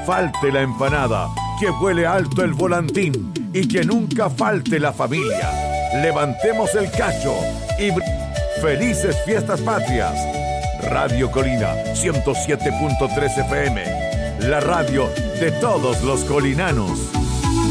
falte la empanada, que vuele alto el volantín y que nunca falte la familia. Levantemos el cacho y felices fiestas patrias. Radio Colina 107.3 FM, la radio de todos los colinanos.